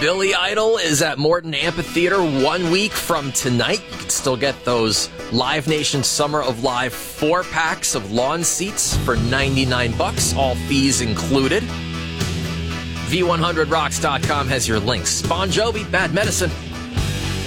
Billy Idol is at Morton Amphitheater 1 week from tonight. You can still get those Live Nation Summer of Live 4-packs of lawn seats for $99, all fees included. V100rocks.com has your links. Bon Jovi, Bad Medicine.